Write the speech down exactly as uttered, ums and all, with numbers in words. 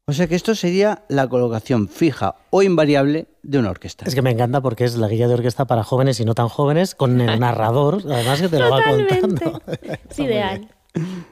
O sea que esto sería la colocación fija o invariable de una orquesta. Es que me encanta porque es la guía de orquesta para jóvenes y no tan jóvenes, con el narrador, además que te lo va Totalmente. contando. Es ideal.